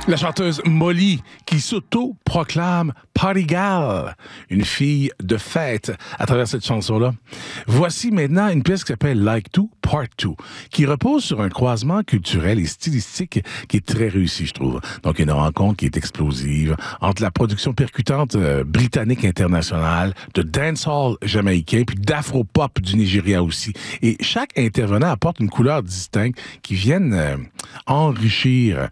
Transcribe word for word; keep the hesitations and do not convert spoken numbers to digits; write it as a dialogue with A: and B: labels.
A: La chanteuse Molly, qui s'auto-proclame Party Gal, une fille de fête à travers cette chanson-là. Voici maintenant une pièce qui s'appelle Like To, Part deux, qui repose sur un croisement culturel et stylistique qui est très réussi, je trouve. Donc, une rencontre qui est explosive entre la production percutante euh, britannique internationale, de dancehall jamaïcain, puis d'afro-pop du Nigeria aussi. Et chaque intervenant apporte une couleur distincte qui viennent euh, enrichir